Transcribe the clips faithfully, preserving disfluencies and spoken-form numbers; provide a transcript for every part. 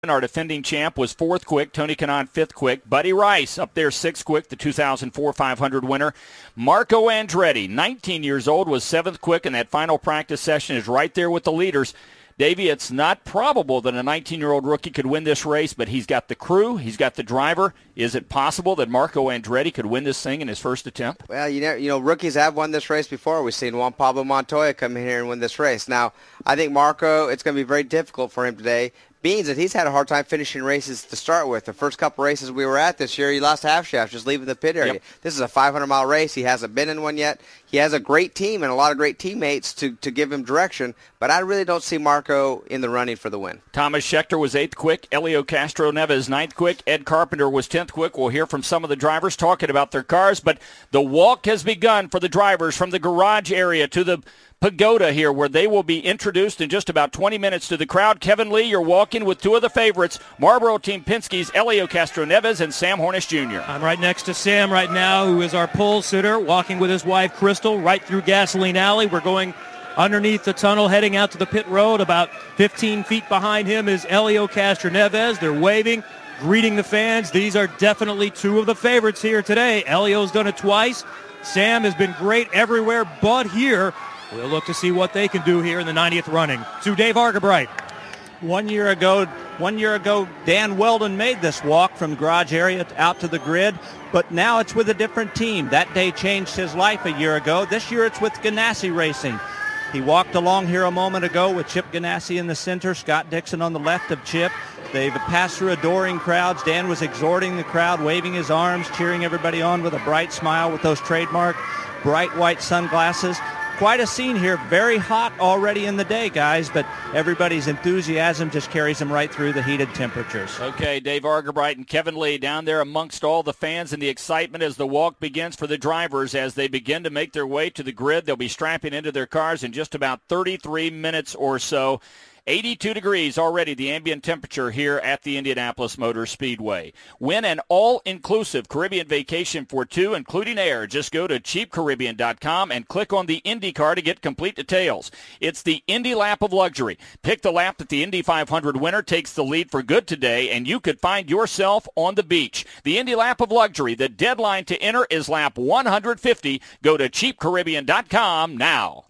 Our defending champ was fourth quick. Tony Kanaan, fifth quick. Buddy Rice up there, sixth quick, the two thousand four five hundred winner. Marco Andretti, nineteen years old, was seventh quick, and that final practice session is right there with the leaders. Davey, it's not probable that a nineteen-year-old rookie could win this race, but he's got the crew, he's got the driver. Is it possible that Marco Andretti could win this thing in his first attempt? Well, you know, you know, rookies have won this race before. We've seen Juan Pablo Montoya come in here and win this race. Now, I think Marco, it's going to be very difficult for him today. Means that he's had a hard time finishing races to start with. The first couple races we were at this year, he lost half shaft just leaving the pit area. Yep. This is a five hundred mile race. He hasn't been in one yet. He has a great team and a lot of great teammates to, to give him direction, but I really don't see Marco in the running for the win. Thomas Schechter was eighth quick. Elio Castro Neves ninth quick. Ed Carpenter was tenth quick. We'll hear from some of the drivers talking about their cars, but the walk has begun for the drivers from the garage area to the pagoda here, where they will be introduced in just about twenty minutes to the crowd. Kevin Lee, you're walking with two of the favorites, Marlboro Team Penske's Elio Castro Neves and Sam Hornish Junior I'm right next to Sam right now, who is our pole sitter, walking with his wife Crystal right through Gasoline Alley. We're going underneath the tunnel, heading out to the pit road. About fifteen feet behind him is Elio Castro Neves. They're waving, greeting the fans. These are definitely two of the favorites here today. Elio's done it twice. Sam has been great everywhere but here. We'll look to see what they can do here in the ninetieth running. To Dave Argabright. One year ago, one year ago, Dan Weldon made this walk from the garage area out to the grid, but now it's with a different team. That day changed his life a year ago. This year it's with Ganassi Racing. He walked along here a moment ago with Chip Ganassi in the center, Scott Dixon on the left of Chip. They've passed through adoring crowds. Dan was exhorting the crowd, waving his arms, cheering everybody on with a bright smile with those trademark bright white sunglasses. Quite a scene here. Very hot already in the day, guys, but everybody's enthusiasm just carries them right through the heated temperatures. Okay, Dave Argabright and Kevin Lee down there amongst all the fans and the excitement as the walk begins for the drivers as they begin to make their way to the grid. They'll be strapping into their cars in just about thirty-three minutes or so. eighty-two degrees already, the ambient temperature here at the Indianapolis Motor Speedway. Win an all-inclusive Caribbean vacation for two, including air. Just go to cheap caribbean dot com and click on the IndyCar to get complete details. It's the Indy Lap of Luxury. Pick the lap that the Indy five hundred winner takes the lead for good today, and you could find yourself on the beach. The Indy Lap of Luxury. The deadline to enter is lap one hundred fifty. Go to cheap caribbean dot com now.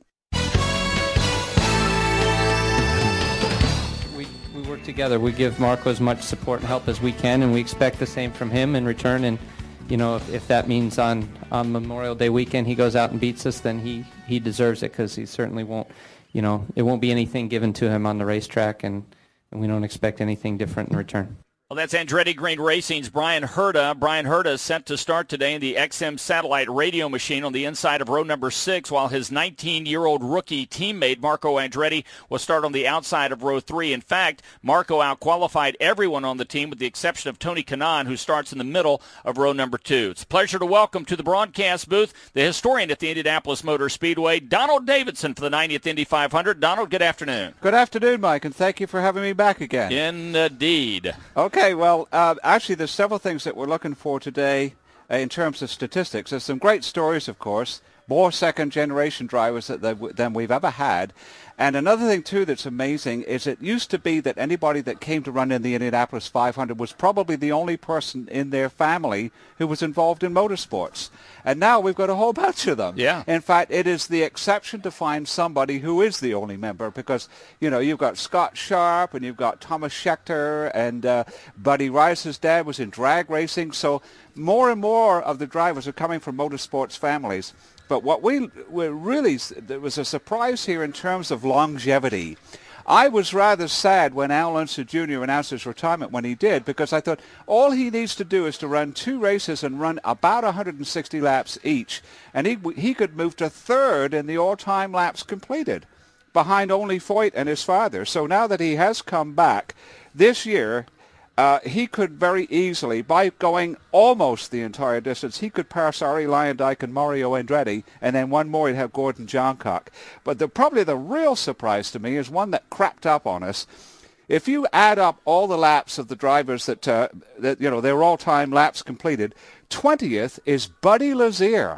Work together. We give Marco as much support and help as we can, and we expect the same from him in return. And you know, if, if that means on, on Memorial Day weekend he goes out and beats us, then he, he deserves it, because he certainly won't, you know, it won't be anything given to him on the racetrack, and, and we don't expect anything different in return. Well, that's Andretti Green Racing's Brian Herta. Brian Herta is set to start today in the X M satellite radio machine on the inside of row number six, while his nineteen-year-old rookie teammate, Marco Andretti, will start on the outside of row three. In fact, Marco outqualified everyone on the team with the exception of Tony Kanaan, who starts in the middle of row number two. It's a pleasure to welcome to the broadcast booth the historian at the Indianapolis Motor Speedway, Donald Davidson, for the ninetieth Indy five hundred. Donald, good afternoon. Good afternoon, Mike, and thank you for having me back again. Indeed. Okay. Okay, well, uh, actually, there's several things that we're looking for today uh, in terms of statistics. There's some great stories, of course, more second-generation drivers that they, than we've ever had. And another thing, too, that's amazing is it used to be that anybody that came to run in the Indianapolis five hundred was probably the only person in their family who was involved in motorsports. And now we've got a whole bunch of them. Yeah. In fact, it is the exception to find somebody who is the only member, because, you know, you've got Scott Sharp and you've got Thomas Schechter, and uh, Buddy Rice's dad was in drag racing. So more and more of the drivers are coming from motorsports families. But what we were really, there was a surprise here in terms of longevity. I was rather sad when Al Unser Junior announced his retirement when he did, because I thought all he needs to do is to run two races and run about one hundred sixty laps each, and he he could move to third in the all-time laps completed, behind only Foyt and his father. So now that he has come back this year, Uh, he could very easily, by going almost the entire distance, he could pass Arie Luyendyk and Mario Andretti, and then one more he'd have Gordon Johncock. But the, probably the real surprise to me is one that crept up on us. If you add up all the laps of the drivers that, uh, that you know, their all-time laps completed, twentieth is Buddy Lazier.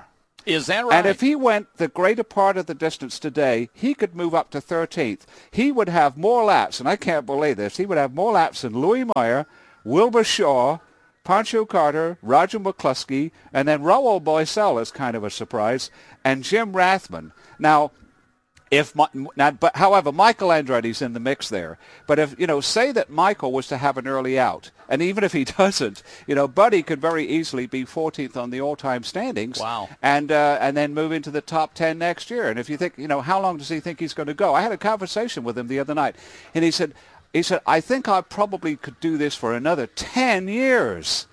Is that right? And if he went the greater part of the distance today, he could move up to thirteenth. He would have more laps, and I can't believe this, he would have more laps than Louis Meyer, Wilbur Shaw, Pancho Carter, Roger McCluskey, and then Raul Boesel is kind of a surprise, and Jim Rathman. Now, If now, but however, Michael Andretti's in the mix there. But if you know, say that Michael was to have an early out, and even if he doesn't, you know, Buddy could very easily be fourteenth on the all-time standings. Wow! And uh, and then move into the top ten next year. And if you think, you know, how long does he think he's going to go? I had a conversation with him the other night, and he said, he said, I think I probably could do this for another ten years.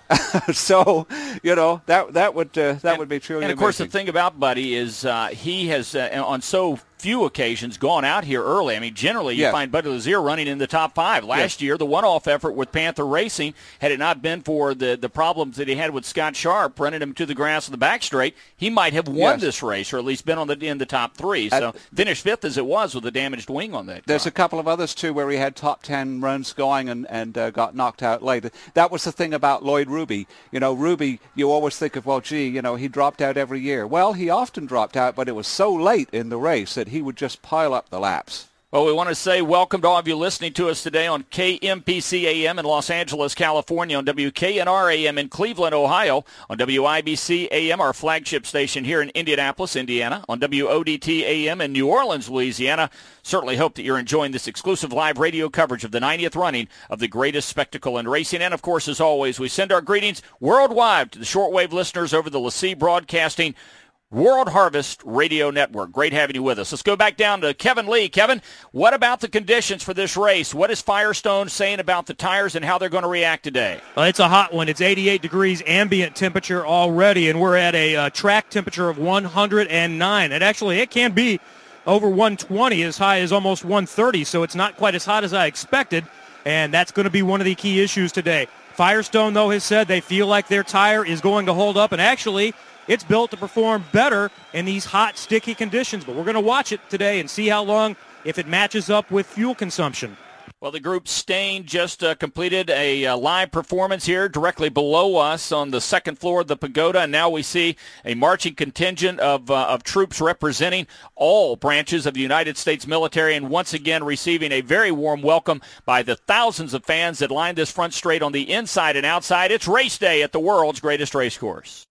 So, you know, that that would uh, that and, would be truly And of course, amazing. the thing about Buddy is uh, he has uh, on so few occasions gone out here early. I mean, generally you yes. find Buddy Lazier running in the top five. Last yes. year, the one-off effort with Panther Racing, had it not been for the, the problems that he had with Scott Sharp running him to the grass of the back straight, he might have won yes. this race, or at least been on the in the top three. So At, finished fifth as it was with a damaged wing on that There's car. a couple of others, too, where he had top ten runs going and, and uh, got knocked out late. That was the thing about Lloyd Ruby. You know, Ruby, you always think of, well, gee, you know, he dropped out every year. Well, he often dropped out, but it was so late in the race that he would just pile up the laps. Well, we want to say welcome to all of you listening to us today on K M P C A M in Los Angeles, California, on W K N R A M in Cleveland, Ohio, on W I B C A M, our flagship station here in Indianapolis, Indiana, on W O D T A M in New Orleans, Louisiana. Certainly hope that you're enjoying this exclusive live radio coverage of the ninetieth running of the greatest spectacle in racing. And, of course, as always, we send our greetings worldwide to the shortwave listeners over the LaCie Broadcasting World Harvest Radio Network. Great having you with us. Let's go back down to Kevin Lee. Kevin, what about the conditions for this race? What is Firestone saying about the tires and how they're going to react today? Well, it's a hot one. It's eighty-eight degrees ambient temperature already, and we're at a uh, track temperature of one hundred nine. And actually, it can be over one twenty, as high as almost one thirty, so it's not quite as hot as I expected, and that's going to be one of the key issues today. Firestone, though, has said they feel like their tire is going to hold up, and actually it's built to perform better in these hot, sticky conditions. But we're going to watch it today and see how long, if it matches up with fuel consumption. Well, the group Stain just uh, completed a uh, live performance here directly below us on the second floor of the pagoda, and now we see a marching contingent of uh, of troops representing all branches of the United States military, and once again receiving a very warm welcome by the thousands of fans that line this front straight on the inside and outside. It's race day at the world's greatest race course.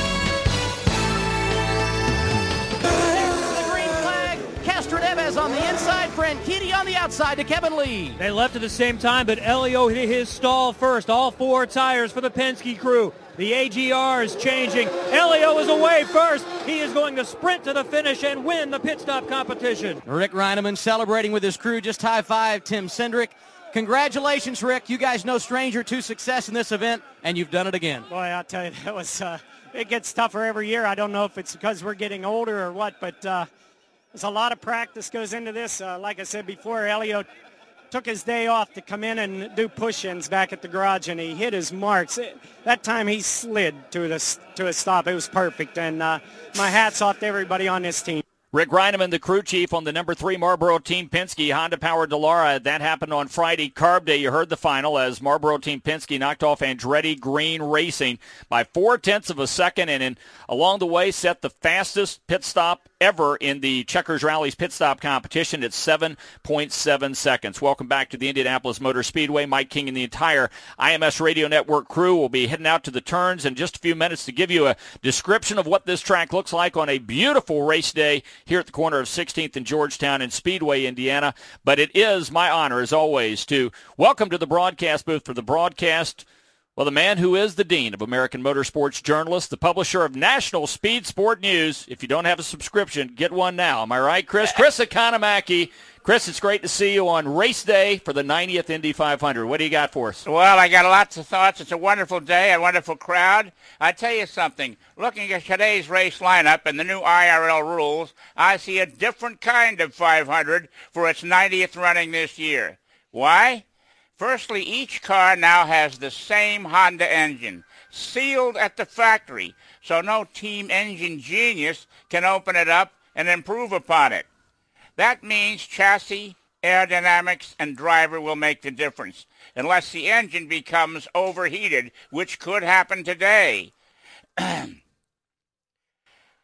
On the inside, Franchitti on the outside to Kevin Lee. They left at the same time, but Elio hit his stall first. All four tires for the Penske crew. The A G R is changing. Elio is away first. He is going to sprint to the finish and win the pit stop competition. Rick Reineman celebrating with his crew. Just high five Tim Cindric. Congratulations, Rick. You guys no stranger to success in this event, and you've done it again. Boy, I'll tell you, that was, uh, it gets tougher every year. I don't know if it's because we're getting older or what, but uh, there's a lot of practice goes into this. Uh, like I said before, Elio took his day off to come in and do push-ins back at the garage, and he hit his marks. It, that time he slid to, the, to a stop. It was perfect, and uh, my hat's off to everybody on this team. Rick Reineman, the crew chief on the number three Marlboro Team Penske Honda-powered Dallara. That happened on Friday, Carb Day. You heard the final as Marlboro Team Penske knocked off Andretti Green Racing by four-tenths of a second, and in, along the way set the fastest pit stop ever in the Checkers Rally's pit stop competition at seven point seven seconds. Welcome back to the Indianapolis Motor Speedway. Mike King and the entire I M S Radio Network crew will be heading out to the turns in just a few minutes to give you a description of what this track looks like on a beautiful race day here at the corner of sixteenth and Georgetown in Speedway, Indiana. But it is my honor, as always, to welcome to the broadcast booth for the broadcast, well, the man who is the dean of American Motorsports Journalists, the publisher of National Speed Sport News. If you don't have a subscription, get one now. Am I right, Chris? Chris Economaki. Chris, it's great to see you on race day for the ninetieth Indy five hundred. What do you got for us? Well, I got lots of thoughts. It's a wonderful day, a wonderful crowd. I tell you something. Looking at today's race lineup and the new I R L rules, I see a different kind of five hundred for its ninetieth running this year. Why? Firstly, each car now has the same Honda engine, sealed at the factory, so no team engine genius can open it up and improve upon it. That means chassis, aerodynamics, and driver will make the difference, unless the engine becomes overheated, which could happen today.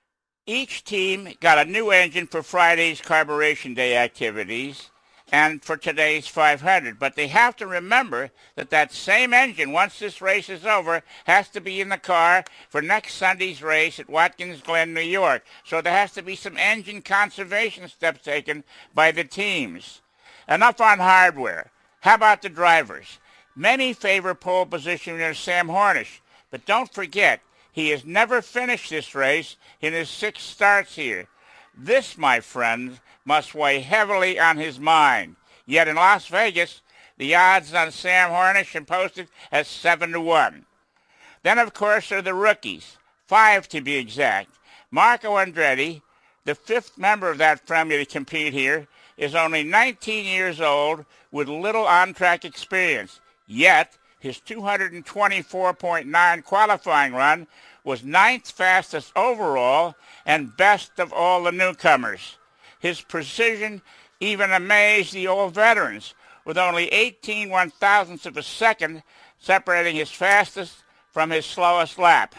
Each team got a new engine for Friday's Carburation Day activities and for today's five hundred. But they have to remember that that same engine, once this race is over, has to be in the car for next Sunday's race at Watkins Glen, New York. So there has to be some engine conservation steps taken by the teams. Enough on hardware. How about the drivers? Many favor pole position winner Sam Hornish, but don't forget, he has never finished this race in his six starts here. This, my friends, must weigh heavily on his mind. Yet in Las Vegas, the odds on Sam Hornish are posted as seven to one. Then, of course, are the rookies, five to be exact. Marco Andretti, the fifth member of that family to compete here, is only nineteen years old with little on-track experience. Yet, his two twenty-four point nine qualifying run was ninth fastest overall and best of all the newcomers. His precision even amazed the old veterans, with only eighteen one-thousandths of a second separating his fastest from his slowest lap.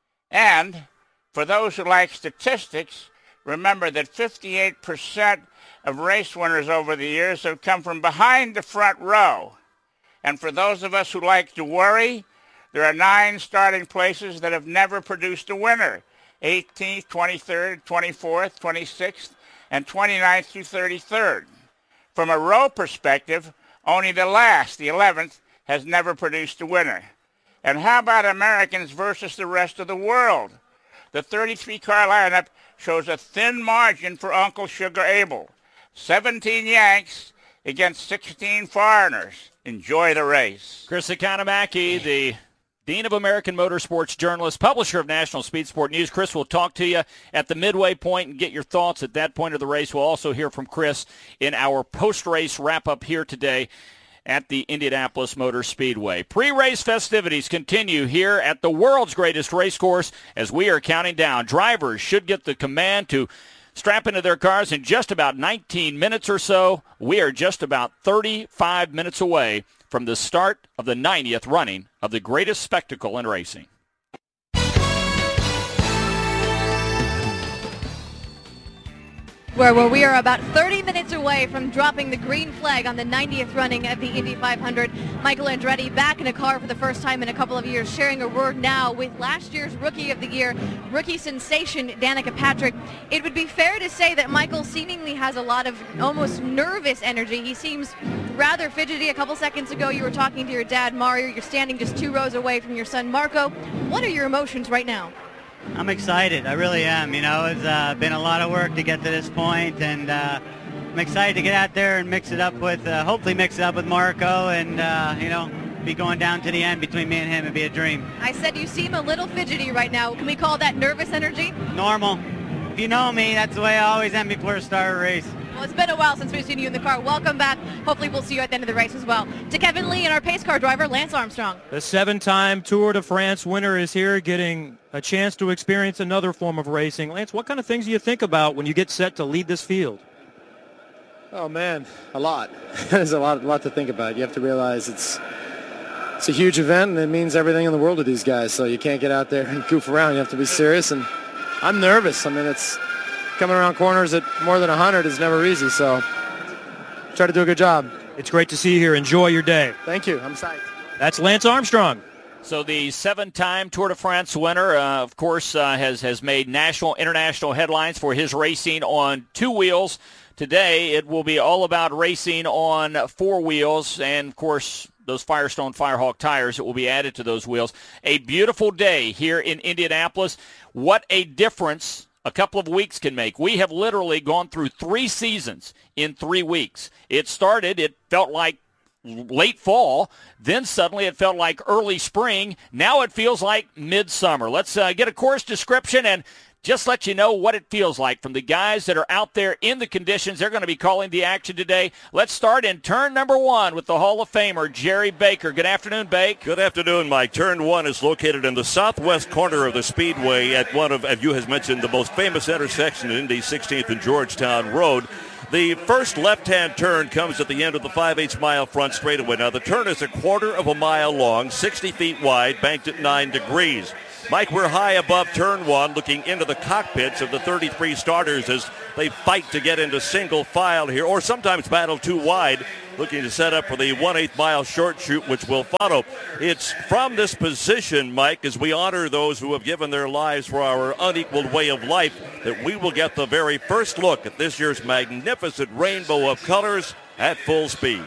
And, for those who like statistics, remember that fifty-eight percent of race winners over the years have come from behind the front row. And for those of us who like to worry, there are nine starting places that have never produced a winner: eighteenth, twenty-third, twenty-fourth, twenty-sixth, and twenty-ninth through thirty-third. From a row perspective, only the last, the eleventh, has never produced a winner. And how about Americans versus the rest of the world? The thirty-three car lineup shows a thin margin for Uncle Sugar Abel. seventeen Yanks against sixteen foreigners. Enjoy the race. Chris Economaki, the Dean of American Motorsports journalist, publisher of National Speed Sport News. Chris will talk to you at the midway point and get your thoughts at that point of the race. We'll also hear from Chris in our post-race wrap-up here today at the Indianapolis Motor Speedway. Pre-race festivities continue here at the world's greatest race course as we are counting down. Drivers should get the command to strap into their cars in just about nineteen minutes or so. We are just about thirty-five minutes away from the start of the ninetieth running of the greatest spectacle in racing. Where, where we are about thirty minutes away from dropping the green flag on the ninetieth running of the Indy five hundred. Michael Andretti back in a car for the first time in a couple of years, sharing a word now with last year's Rookie of the Year, rookie sensation Danica Patrick. It would be fair to say that Michael seemingly has a lot of almost nervous energy. He seems rather fidgety. A couple seconds ago you were talking to your dad, Mario. You're standing just two rows away from your son, Marco. What are your emotions right now? I'm excited. I really am. You know, it's uh, been a lot of work to get to this point, and uh, I'm excited to get out there and mix it up with, uh, hopefully mix it up with Marco, and, uh, you know, be going down to the end between me and him. It'd be a dream. I said you seem a little fidgety right now. Can we call that nervous energy? Normal. If you know me, that's the way I always am before I start a race. Well, it's been a while since we've seen you in the car. Welcome back. Hopefully we'll see you at the end of the race as well. To Kevin Lee and our pace car driver, Lance Armstrong. The seven-time Tour de France winner is here getting a chance to experience another form of racing. Lance, what kind of things do you think about when you get set to lead this field? Oh, man, a lot. There's a lot, a lot to think about. You have to realize it's it's a huge event, and it means everything in the world to these guys, so you can't get out there and goof around. You have to be serious, and I'm nervous. I mean, it's coming around corners at more than one hundred is never easy, so try to do a good job. It's great to see you here. Enjoy your day. Thank you. I'm psyched. That's Lance Armstrong. So the seven-time Tour de France winner, uh, of course, uh, has, has made national, international headlines for his racing on two wheels. Today, it will be all about racing on four wheels, and, of course, those Firestone Firehawk tires that will be added to those wheels. A beautiful day here in Indianapolis. What a difference a couple of weeks can make. We have literally gone through three seasons in three weeks. It started, it felt like late fall, then suddenly it felt like early spring. Now it feels like midsummer. Let's uh, get a course description and just let you know what it feels like from the guys that are out there in the conditions. They're going to be calling the action today. Let's start in turn number one with the Hall of Famer, Jerry Baker. Good afternoon, Bake. Good afternoon, Mike. Turn one is located in the southwest corner of the Speedway at one of, as you has mentioned, the most famous intersection in Indy, sixteenth and Georgetown Road. The first left-hand turn comes at the end of the five eighths mile front straightaway. Now, the turn is a quarter of a mile long, sixty feet wide, banked at nine degrees. Mike, we're high above turn one, looking into the cockpits of the thirty-three starters as they fight to get into single file here, or sometimes battle too wide, looking to set up for the one eighth mile short shoot, which will follow. It's from this position, Mike, as we honor those who have given their lives for our unequaled way of life, that we will get the very first look at this year's magnificent rainbow of colors at full speed.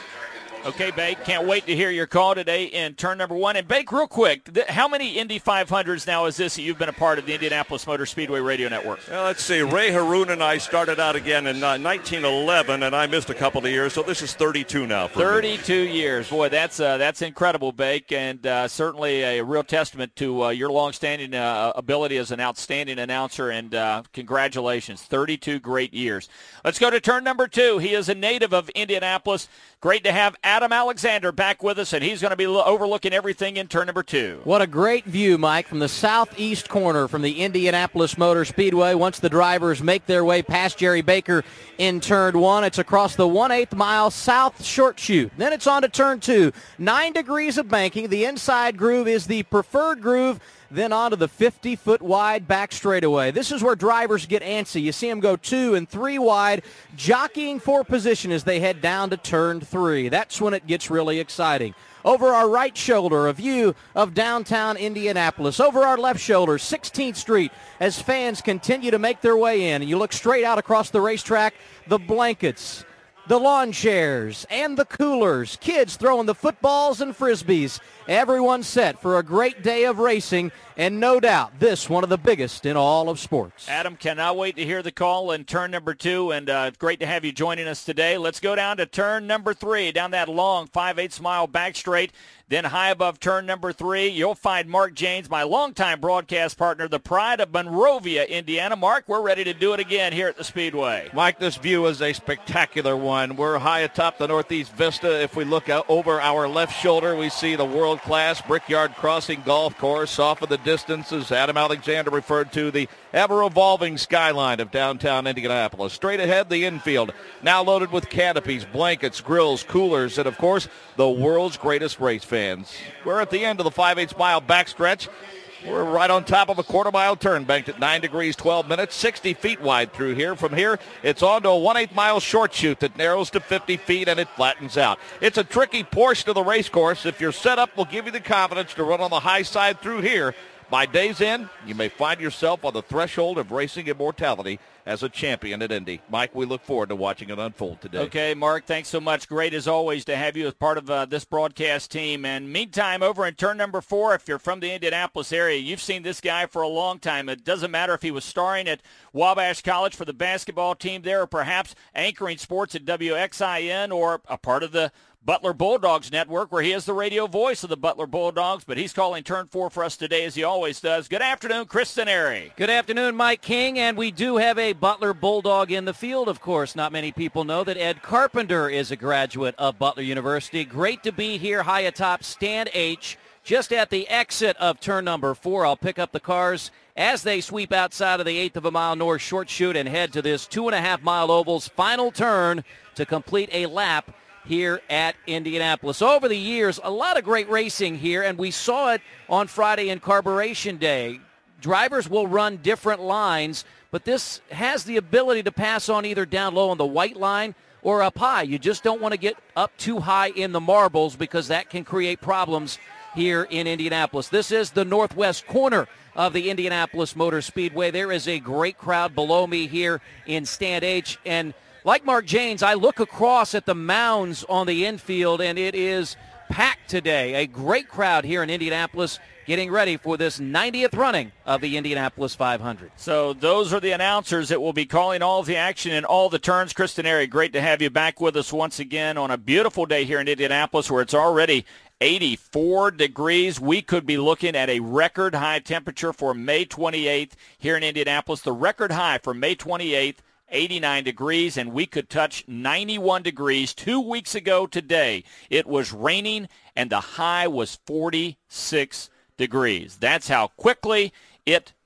Okay, Bake, can't wait to hear your call today in turn number one. And, Bake, real quick, th- how many Indy five hundreds now is this that you've been a part of the Indianapolis Motor Speedway Radio Network? Well, let's see. Ray Haroon and I started out again in uh, nineteen eleven, and I missed a couple of years, so this is thirty-two now. For thirty-two me. years. Boy, that's uh, that's incredible, Bake, and uh, certainly a real testament to uh, your long-standing uh, ability as an outstanding announcer, and uh, congratulations. thirty-two great years. Let's go to turn number two. He is a native of Indianapolis. Great to have Adam Alexander back with us, and he's going to be overlooking everything in turn number two. What a great view, Mike, from the southeast corner from the Indianapolis Motor Speedway. Once the drivers make their way past Jerry Baker in turn one, it's across the one eighth mile south short chute. Then it's on to turn two. Nine degrees of banking. The inside groove is the preferred groove. Then onto the fifty-foot wide back straightaway. This is where drivers get antsy. You see them go two and three wide, jockeying for position as they head down to turn three. That's when it gets really exciting. Over our right shoulder, a view of downtown Indianapolis. Over our left shoulder, sixteenth Street, as fans continue to make their way in. And you look straight out across the racetrack, the blankets, the lawn chairs, and the coolers. Kids throwing the footballs and frisbees. Everyone's set for a great day of racing, and no doubt this one of the biggest in all of sports. Adam, cannot wait to hear the call in turn number two, and uh, great to have you joining us today. Let's go down to turn number three, down that long five eighths mile back straight. Then high above turn number three, you'll find Mark Janes, my longtime broadcast partner, the pride of Monrovia, Indiana. Mark, we're ready to do it again here at the Speedway. Mike, this view is a spectacular one. We're high atop the Northeast Vista. If we look out over our left shoulder, we see the world-class Brickyard Crossing Golf Course. Off of the distance, as Adam Alexander referred to, the ever-evolving skyline of downtown Indianapolis. Straight ahead, the infield, now loaded with canopies, blankets, grills, coolers, and, of course, the world's greatest race fans. We're at the end of the five eighths mile backstretch. We're right on top of a quarter-mile turn, banked at nine degrees, twelve minutes, sixty feet wide through here. From here, it's on to a one eighth mile short chute that narrows to fifty feet, and it flattens out. It's a tricky portion of the race course. If your setup will give you the confidence to run on the high side through here, by day's end, you may find yourself on the threshold of racing immortality as a champion at Indy. Mike, we look forward to watching it unfold today. Okay, Mark, thanks so much. Great as always to have you as part of uh, this broadcast team. And meantime, over in turn number four, if you're from the Indianapolis area, you've seen this guy for a long time. It doesn't matter if he was starring at Wabash College for the basketball team there, or perhaps anchoring sports at W X I N, or a part of the Butler Bulldogs Network, where he is the radio voice of the Butler Bulldogs, but he's calling turn four for us today, as he always does. Good afternoon, Chris Staneri. Good afternoon, Mike King, and we do have a Butler Bulldog in the field, of course. Not many people know that Ed Carpenter is a graduate of Butler University. Great to be here high atop Stand H, just at the exit of turn number four. I'll pick up the cars as they sweep outside of the eighth of a mile north short chute and head to this two and a half mile oval's final turn to complete a lap here at Indianapolis. Over the years, a lot of great racing here, and we saw it on Friday in Carburation Day. Drivers will run different lines, but this has the ability to pass on either down low on the white line or up high. You just don't want to get up too high in the marbles, because that can create problems here in Indianapolis. This is the northwest corner of the Indianapolis Motor Speedway. There is a great crowd below me here in Stand H, and like Mark Janes, I look across at the mounds on the infield, and it is packed today. A great crowd here in Indianapolis getting ready for this ninetieth running of the Indianapolis five hundred. So those are the announcers that will be calling all of the action and all the turns. Chris Staneri, great to have you back with us once again on a beautiful day here in Indianapolis, where it's already eighty-four degrees. We could be looking at a record high temperature for May twenty-eighth here in Indianapolis. The record high for May twenty-eighth, eighty-nine degrees, and we could touch ninety-one degrees two weeks ago today. It was raining, and the high was forty-six degrees. That's how quickly it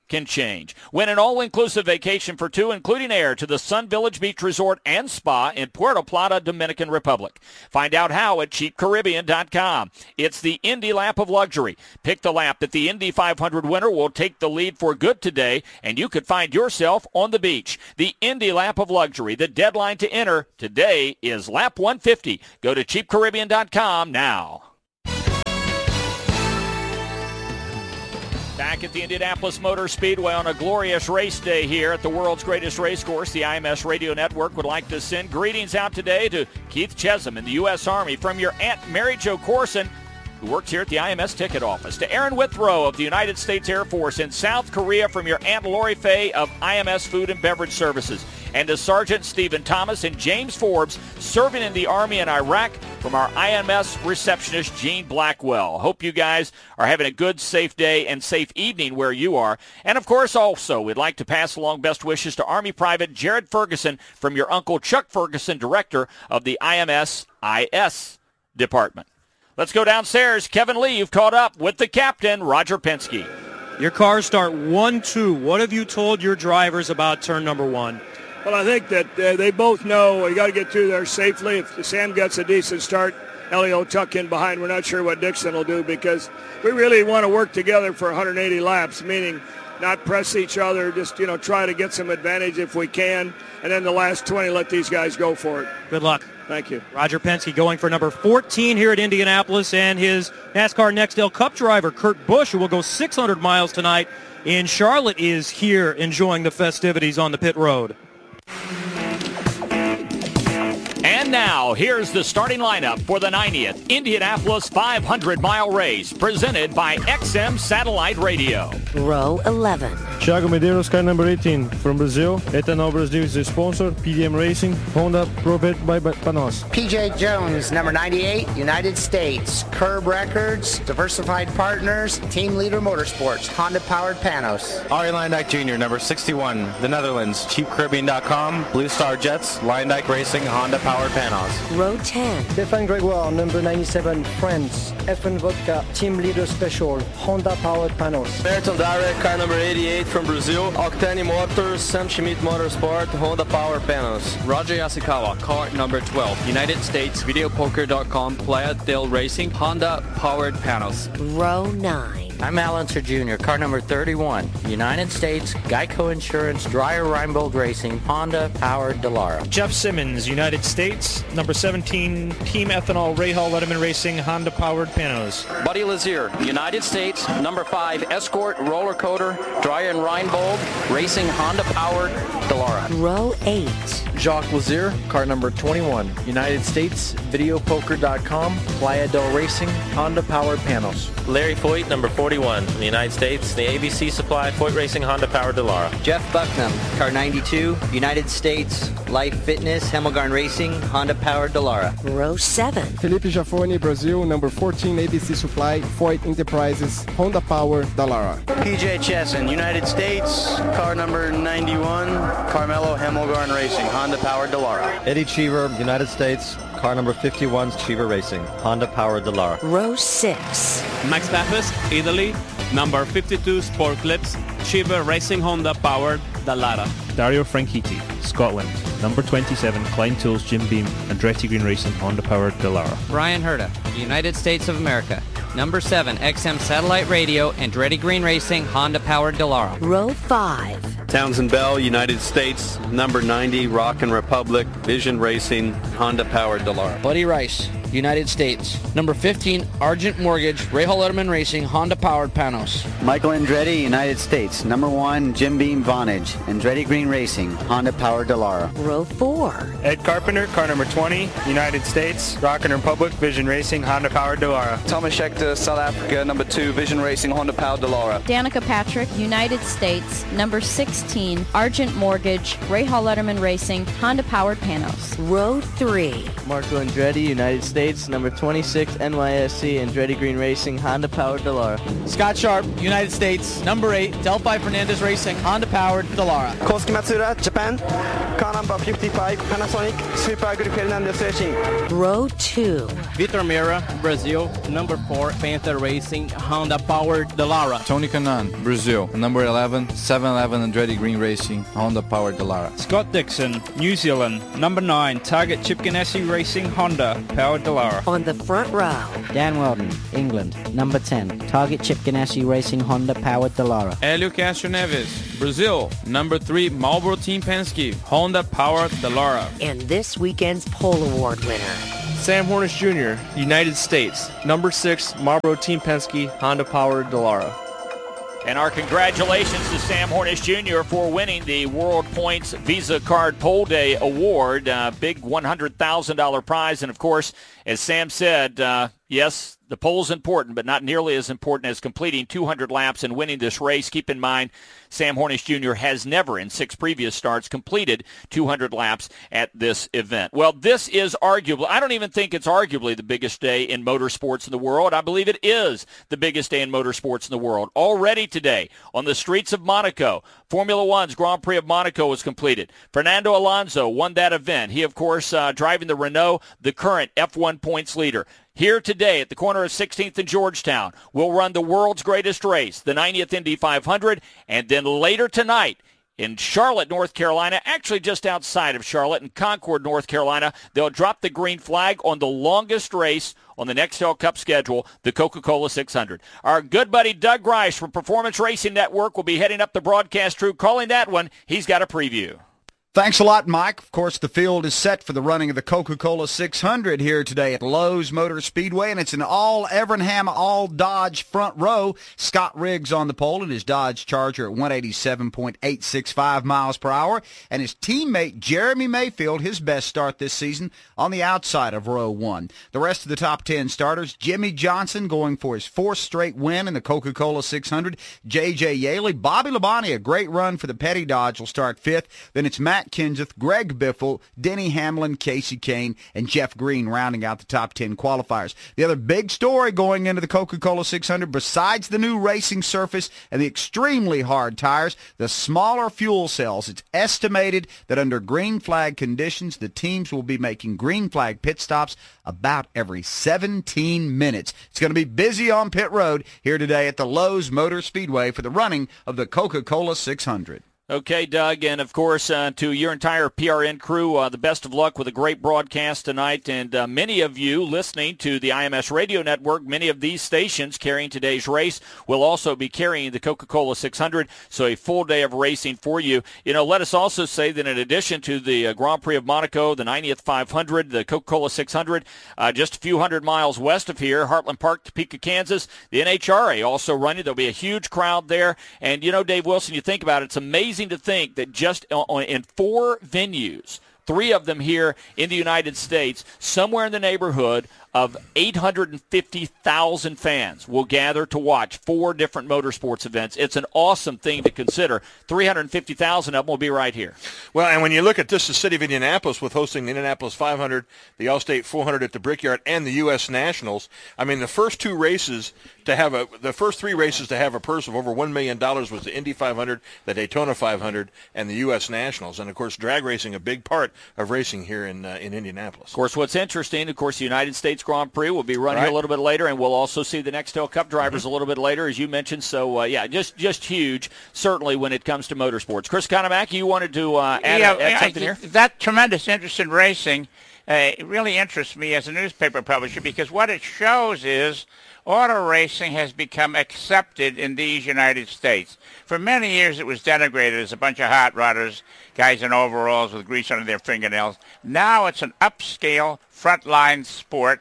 can change. Win an all-inclusive vacation for two, including air, to the Sun Village Beach Resort and Spa in Puerto Plata, Dominican Republic. Find out how at cheap caribbean dot com. It's the Indy Lap of Luxury. Pick the lap that the Indy five hundred winner will take the lead for good today, and you could find yourself on the beach. The Indy Lap of Luxury. The deadline to enter today is lap one fifty. Go to cheap caribbean dot com now. Back at the Indianapolis Motor Speedway on a glorious race day here at the world's greatest race course, the I M S Radio Network would like to send greetings out today to Keith Chesham in the U S Army from your Aunt Mary Jo Corson, who works here at the I M S ticket office, to Aaron Withrow of the United States Air Force in South Korea from your Aunt Lori Fay of I M S Food and Beverage Services, and to Sergeant Stephen Thomas and James Forbes serving in the Army in Iraq from our I M S receptionist, Jean Blackwell. Hope you guys are having a good, safe day and safe evening where you are. And, of course, also, we'd like to pass along best wishes to Army Private Jared Ferguson from your Uncle Chuck Ferguson, Director of the I M S I S Department. Let's go downstairs. Kevin Lee, you've caught up with the captain, Roger Penske. Your cars start one two. What have you told your drivers about turn number one? Well, I think that uh, they both know you got to get through there safely. If Sam gets a decent start, Elio tuck in behind. We're not sure what Dixon will do because we really want to work together for one hundred eighty laps, meaning not press each other, just, you know, try to get some advantage if we can, and then the last twenty, let these guys go for it. Good luck. Thank you. Roger Penske going for number fourteen here at Indianapolis, and his NASCAR Nextel Cup driver, Kurt Busch, who will go six hundred miles tonight in Charlotte, is here enjoying the festivities on the pit road. And now, here's the starting lineup for the ninetieth Indianapolis five hundred mile race, presented by X M Satellite Radio. Row eleven. Thiago Medeiros, car number eighteen, from Brazil. Ethanol Brazil is the sponsor. P D M Racing, Honda, Probet by Panos. P J Jones, number ninety-eight, United States. Curb Records, Diversified Partners, Team Leader Motorsports, Honda-powered Panos. Arie Luyendyk Junior, number sixty-one, the Netherlands, cheap caribbean dot com, Blue Star Jets, Luyendyk Racing, Honda-powered Panos. Row ten. Stéphane Grégoire, number ninety-seven, France. F N Vodka, Team Leader Special, Honda-powered Panos. Berton Darek, car number eighty-eight from Brazil. Octane Motors, Sam Schmidt Motorsport, Honda-powered Panos. Roger Yasukawa, car number twelve, United States, Video Poker dot com, Playa del Racing, Honda-powered Panos. Row nine. I'm Alan Sir Junior, car number thirty-one, United States, Geico Insurance, Dreyer Reinbold Racing, Honda-powered Dallara. Jeff Simmons, United States, number seventeen, Team Ethanol, Rahal Letterman Racing, Honda-powered Panos. Buddy Lazier, United States, number five, Escort, Roller Coater, Dreyer and Reinbold, Racing, Honda-powered Dallara. Row eight. Jacques Lazier, car number twenty-one, United States, Video Poker dot com, Playa del Racing, Honda-powered Panos. Larry Foyt, number forty-one, from the United States, the A B C Supply, Foyt Racing, Honda-powered Dallara. Jeff Bucknam, car ninety-two, United States, Life Fitness, Hemelgarn Racing, Honda-powered Dallara. Row seven. Felipe Jaffoni, Brazil, number fourteen, A B C Supply, Foyt Enterprises, Honda-powered Dallara. P J Chesson, United States, car number ninety-one, Carmelo Hemelgarn Racing, Honda-powered Dallara. Eddie Cheever, United States, car number fifty-one, Cheever Racing, Honda-powered Dallara. Row six. Max Pappas, Italy, number fifty-two, Sport Clips, Cheever Racing, Honda-powered Dallara. Dario Franchitti, Scotland, number twenty-seven, Klein Tools, Jim Beam, Andretti Green Racing, Honda-powered Dallara. Brian Herta, United States of America, number seven, X M Satellite Radio, Andretti Green Racing, Honda-powered Dallara. Row five. Townsend Bell, United States, number ninety, Rockin' Republic, Vision Racing, Honda-powered Dallara. Buddy Rice, United States, number fifteen, Argent Mortgage, Rahal Letterman Racing, Honda-powered Panos. Michael Andretti, United States, number one, Jim Beam Vonage, Andretti Green Racing, Honda-powered Dallara. Row four. Ed Carpenter, car number twenty, United States, Rockin' Republic, Vision Racing, Honda-powered Dallara. Thomas Schechter, South Africa, number two, Vision Racing, Honda-powered Dallara. Danica Patrick, United States, number sixteen, Argent Mortgage, Rahal Letterman Racing, Honda-powered Panos. Row three. Marco Andretti, United States, States, number twenty-six N Y S C Andretti Green Racing, Honda-powered Dallara. Scott Sharp, United States, number eight, Delphi Fernandez Racing, Honda-powered Dallara. Kosuke Matsuda, Japan, car number fifty-five, Panasonic, Super Agri Fernandez Racing. Row two. Vitor Meira, Brazil, number four, Panther Racing, Honda-powered Dallara. Tony Kanaan, Brazil, number eleven, seven eleven Andretti Green Racing, Honda-powered Dallara. Scott Dixon, New Zealand, number nine, Target Chip Ganassi Racing, Honda, powered Dallara. On the front row. Dan Weldon, England, number ten, Target Chip Ganassi Racing, Honda, powered Dallara. Hélio Castro Neves, Brazil, number three, Marlboro Team Penske, Honda, powered Dallara. And this weekend's pole award winner. Sam Hornish Junior, United States, number six, Marlboro Team Penske, Honda-powered Dallara. And our congratulations to Sam Hornish Junior for winning the World Points Visa Card Pole Day Award. Uh, big one hundred thousand dollars prize. And, of course, as Sam said, uh, yes, the pole's important, but not nearly as important as completing two hundred laps and winning this race. Keep in mind, Sam Hornish Junior has never, in six previous starts, completed two hundred laps at this event. Well, this is arguably, I don't even think it's arguably the biggest day in motorsports in the world. I believe it is the biggest day in motorsports in the world. Already today, on the streets of Monaco, Formula One's Grand Prix of Monaco was completed. Fernando Alonso won that event. He, of course, uh, driving the Renault, the current F one points leader. Here today at the corner of sixteenth and Georgetown, we'll run the world's greatest race, the ninetieth Indy five hundred, and then later tonight in Charlotte, North Carolina, actually just outside of Charlotte in Concord, North Carolina, they'll drop the green flag on the longest race on the Nextel Cup schedule, the Coca-Cola six hundred. Our good buddy Doug Rice from Performance Racing Network will be heading up the broadcast crew, calling that one. He's got a preview. Thanks a lot, Mike. Of course, the field is set for the running of the Coca-Cola six hundred here today at Lowe's Motor Speedway, and it's an all-Evernham, all-Dodge front row. Scott Riggs on the pole in his Dodge Charger at one eighty-seven point eight six five miles per hour, and his teammate Jeremy Mayfield, his best start this season, on the outside of row one. The rest of the top ten starters, Jimmy Johnson going for his fourth straight win in the Coca-Cola six hundred, J J Yaley, Bobby Labonte, a great run for the Petty Dodge, will start fifth. Then it's Matt Kenseth, Greg Biffle, Denny Hamlin, Casey Kane, and Jeff Green rounding out the top ten qualifiers. The other big story going into the Coca-Cola six hundred, besides the new racing surface and the extremely hard tires, the smaller fuel cells. It's estimated that under green flag conditions, the teams will be making green flag pit stops about every seventeen minutes. It's going to be busy on pit road here today at the Lowe's Motor Speedway for the running of the Coca-Cola six hundred. Okay, Doug, and of course, uh, to your entire P R N crew, uh, the best of luck with a great broadcast tonight. And uh, many of you listening to the I M S Radio Network, many of these stations carrying today's race will also be carrying the Coca-Cola six hundred, so a full day of racing for you. You know, let us also say that in addition to the uh, Grand Prix of Monaco, the ninetieth five hundred, the Coca-Cola six hundred, uh, just a few hundred miles west of here, Heartland Park, Topeka, Kansas, the N H R A also running. There'll be a huge crowd there. And, you know, Dave Wilson, you think about it, it's amazing to think that just in four venues, three of them here in the United States, somewhere in the neighborhood of eight hundred fifty thousand fans will gather to watch four different motorsports events. It's an awesome thing to consider. three hundred fifty thousand of them will be right here. Well, and when you look at just the city of Indianapolis with hosting the Indianapolis five hundred, the Allstate four hundred at the Brickyard, and the U S Nationals, I mean, the first two races to have a, the first three races to have a purse of over one million dollars was the Indy five hundred, the Daytona five hundred, and the U S Nationals. And, of course, drag racing, a big part of racing here in uh, in Indianapolis. Of course, what's interesting, of course, the United States Grand Prix will be run right here a little bit later, and we'll also see the Nextel Cup drivers mm-hmm. a little bit later, as you mentioned. So, uh, yeah, just just huge, certainly, when it comes to motorsports. Chris Conamack, you wanted to uh, add, yeah, add yeah, something here? That tremendous interest in racing uh, really interests me as a newspaper publisher, because what it shows is auto racing has become accepted in these United States. For many years, it was denigrated as a bunch of hot rodders, guys in overalls with grease under their fingernails. Now it's an upscale, frontline sport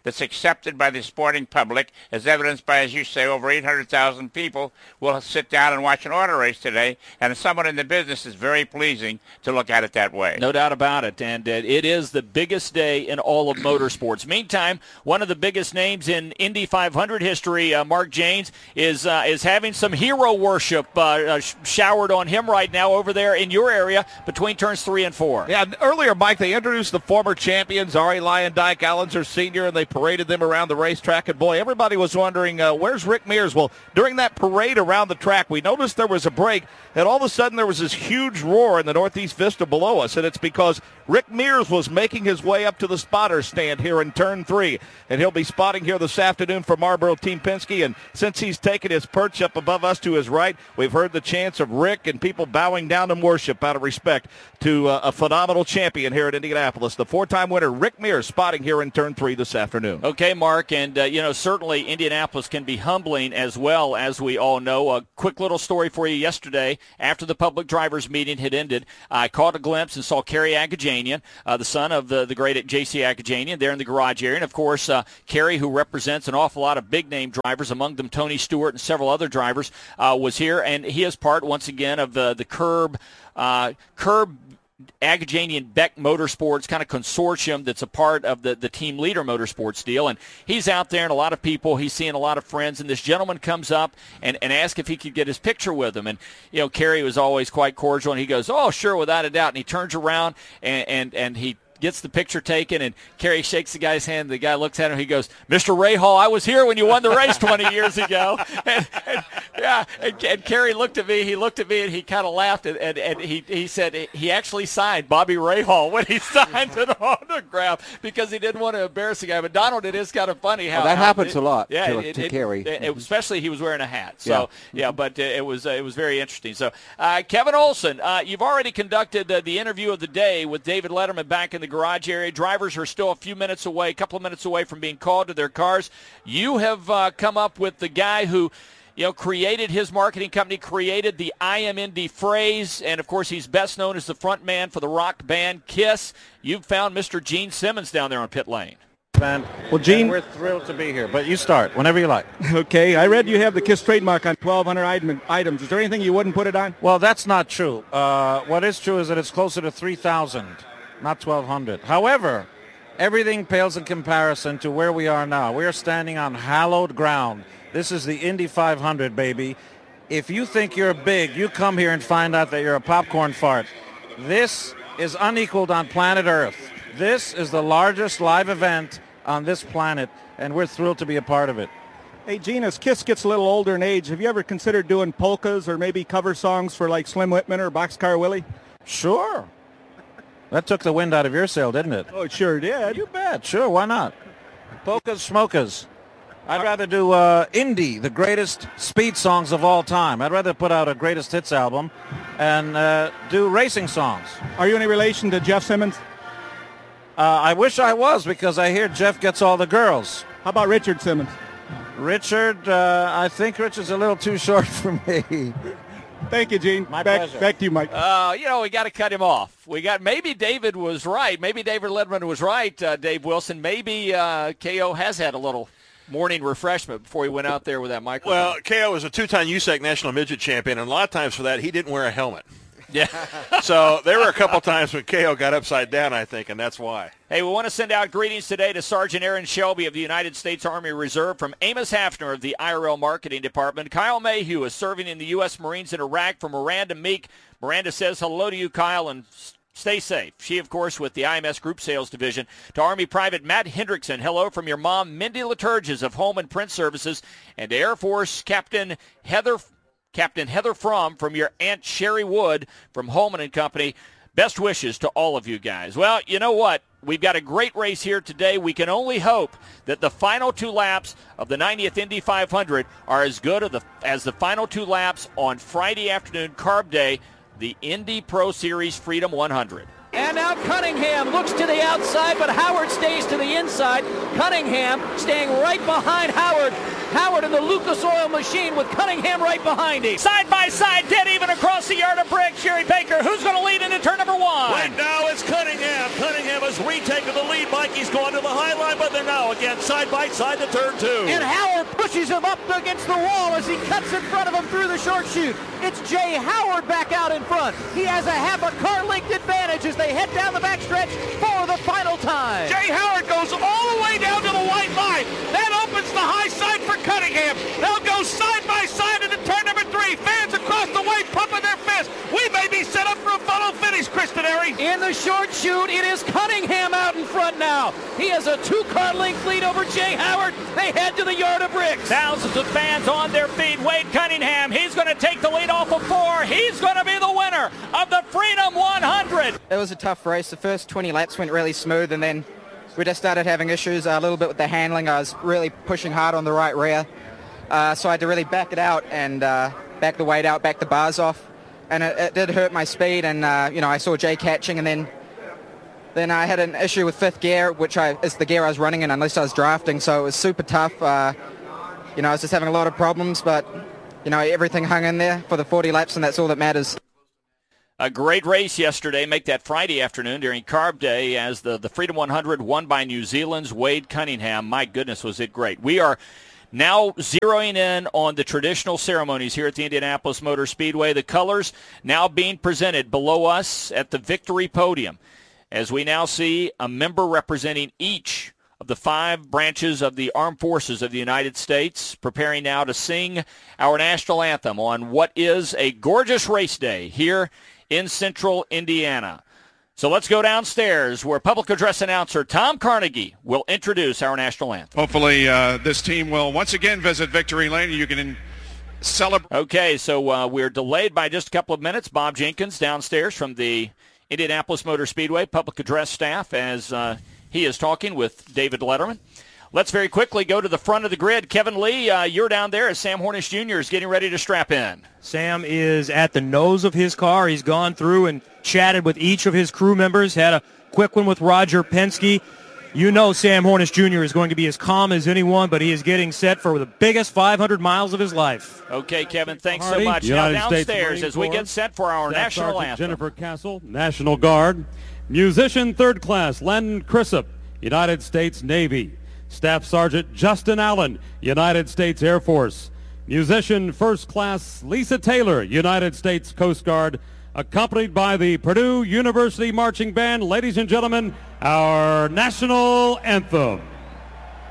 that's accepted by the sporting public, as evidenced by, as you say, over eight hundred thousand people will sit down and watch an auto race today. And as someone in the business, it's very pleasing to look at it that way. No doubt about it. And uh, it is the biggest day in all of motorsports. Meantime, one of the biggest names in Indy five hundred history, uh, Mark Jaynes, is uh, is having some hero worship uh, uh, sh- showered on him right now over there in your area between turns three and four. Yeah, earlier, Mike, they introduced the former champions, Arie Luyendyk, Allenzer Senior, and they paraded them around the racetrack. And, boy, everybody was wondering, uh, where's Rick Mears? Well, during that parade around the track, we noticed there was a break, and all of a sudden there was this huge roar in the Northeast Vista below us, and it's because Rick Mears was making his way up to the spotter stand here in turn three, and he'll be spotting here this afternoon for Marlboro Team Penske. And since he's taken his perch up above us to his right, we've heard the chants of Rick and people bowing down in worship out of respect to uh, a phenomenal champion here at Indianapolis. The four-time winner, Rick Mears, spotting here in turn three this afternoon. Okay, Mark, and, uh, you know, certainly Indianapolis can be humbling as well, as we all know. A quick little story for you yesterday. After the public drivers meeting had ended, I caught a glimpse and saw Kerry Agajanian, uh, the son of the, the great J C Agajanian, there in the garage area. And, of course, uh, Kerry, who represents an awful lot of big-name drivers, among them Tony Stewart and several other drivers, uh, was here. And he is part, once again, of the, the Curb, uh, Curb Agajanian Beck Motorsports kind of consortium that's a part of the, the Team Leader Motorsports deal. And he's out there and a lot of people, he's seeing a lot of friends, and this gentleman comes up and, and asks if he could get his picture with him. And, you know, Kerry was always quite cordial, and he goes, oh, sure, without a doubt. And he turns around and, and, and he gets the picture taken, and Kerry shakes the guy's hand. The guy looks at him. He goes, Mister Rahal, I was here when you won the race twenty years ago. And, and yeah, and, and Kerry looked at me. He looked at me, and he kind of laughed, and, and, and he, he said he actually signed Bobby Rahal when he signed an autograph because he didn't want to embarrass the guy. But, Donald, it is kind of funny how well, that how happens it, a lot yeah, to, it, to it, Kerry. It, it, especially he was wearing a hat. So, yeah, yeah but uh, it was uh, it was very interesting. So, uh, Kevin Olson, uh, you've already conducted uh, the interview of the day with David Letterman back in the garage area. Drivers are still a few minutes away, a couple of minutes away from being called to their cars. You have uh, come up with the guy who, you know, created his marketing company, created the I Am Indy phrase, and, of course, he's best known as the front man for the rock band Kiss. You've found Mister Gene Simmons down there on pit lane. Man, well, Gene, we're thrilled to be here, but you start whenever you like. Okay, I read you have the KISS trademark on twelve hundred item, items. Is there anything you wouldn't put it on? Well, that's not true. Uh, what is true is that it's closer to three thousand, not twelve hundred. However, everything pales in comparison to where we are now. We are standing on hallowed ground. This is the Indy five hundred, baby. If you think you're big, you come here and find out that you're a popcorn fart. This is unequaled on planet Earth. This is the largest live event on this planet, and we're thrilled to be a part of it. Hey, Gene, as KISS gets a little older in age, have you ever considered doing polkas or maybe cover songs for like Slim Whitman or Boxcar Willie? Sure. That took the wind out of your sail, didn't it? Oh, it sure did. You bet. Sure, why not? Polkas, smokas. I'd rather do uh, Indy, the greatest speed songs of all time. I'd rather put out a greatest hits album and uh, do racing songs. Are you any relation to Jeff Simmons? Uh, I wish I was, because I hear Jeff gets all the girls. How about Richard Simmons? Richard, uh, I think Richard's a little too short for me. Thank you, Gene. My back, pleasure. Back to you, Mike. Uh, you know, we got to cut him off. We got maybe David was right. Maybe David Letterman was right, uh, Dave Wilson. Maybe uh, K O has had a little morning refreshment before he went out there with that microphone. Well, K O was a two-time U S A C National Midget Champion, and a lot of times for that, he didn't wear a helmet. Yeah. So there were a couple times when K O got upside down, I think, and that's why. Hey, we want to send out greetings today to Sergeant Aaron Shelby of the United States Army Reserve, from Amos Hafner of the I R L Marketing Department. Kyle Mayhew is serving in the U S Marines in Iraq, from Miranda Meek. Miranda says hello to you, Kyle, and stay safe. She, of course, with the I M S Group Sales Division. To Army Private Matt Hendrickson, hello from your mom, Mindy Liturges of Home and Print Services. And to Air Force Captain Heather Captain Heather Fromm from your Aunt Sherry Wood from Holman and Company. Best wishes to all of you guys. Well, you know what? We've got a great race here today. We can only hope that the final two laps of the ninetieth Indy five hundred are as good as the, as the final two laps on Friday afternoon, Carb Day, the Indy Pro Series Freedom one hundred. And now Cunningham looks to the outside, but Howard stays to the inside. Cunningham staying right behind Howard. Howard in the Lucas Oil machine with Cunningham right behind him. Side by side, dead even across the yard of brick. Sherry Baker, who's going to lead into turn number one? Right now it's Cunningham. Cunningham has retaken the lead. Mikey's going to the high line, but they're now again side by side to turn two. And Howard pushes him up against the wall as he cuts in front of him through the short chute. It's Jay Howard back out in front. He has a half a car length advantage as they head down the backstretch for the final time. Jay Howard goes all the way down to the white line. That opens the high side for Cunningham. They'll go side by side into turn number three. Fans across the way pumping their fists. We may be set up for a photo finish, Chris Denari. In the short chute, it is Cunningham out in front now. He has a two-car length lead over Jay Howard. They head to the yard of bricks. Thousands of fans on their feet. Wade Cunningham, he's going to take the lead off of four. He's going to be the winner of the Freedom one hundred. It was a tough race. The first twenty laps went really smooth, and then we just started having issues a little bit with the handling. I was really pushing hard on the right rear, uh, so I had to really back it out and uh, back the weight out, back the bars off, and it, it did hurt my speed. And uh, you know, I saw Jay catching, and then then I had an issue with fifth gear, which I, is the gear I was running in unless I was drafting. So it was super tough. Uh, you know, I was just having a lot of problems, but you know, everything hung in there for the forty laps, and that's all that matters. A great race yesterday. Make that Friday afternoon during Carb Day as the, the Freedom one hundred won by New Zealand's Wade Cunningham. My goodness, was it great. We are now zeroing in on the traditional ceremonies here at the Indianapolis Motor Speedway. The colors now being presented below us at the victory podium as we now see a member representing each of the five branches of the armed forces of the United States preparing now to sing our national anthem on what is a gorgeous race day here in central Indiana. So let's go downstairs where public address announcer Tom Carnegie will introduce our national anthem. Hopefully uh, this team will once again visit Victory Lane. You can celebrate. Okay, so uh, we're delayed by just a couple of minutes. Bob Jenkins downstairs from the Indianapolis Motor Speedway public address staff as uh, he is talking with David Letterman. Let's very quickly go to the front of the grid. Kevin Lee, uh, you're down there as Sam Hornish Junior is getting ready to strap in. Sam is at the nose of his car. He's gone through and chatted with each of his crew members, had a quick one with Roger Penske. You know Sam Hornish Junior is going to be as calm as anyone, but he is getting set for the biggest five hundred miles of his life. Okay, Kevin, thanks Hardy, so much. United now States downstairs Marine as we Corps, get set for our Staff national Sergeant anthem. Jennifer Castle, National Guard. Musician third class Landon Crisp, United States Navy. Staff Sergeant Justin Allen, United States Air Force. Musician first class Lisa Taylor, United States Coast Guard, accompanied by the Purdue University Marching Band. Ladies and gentlemen, our national anthem.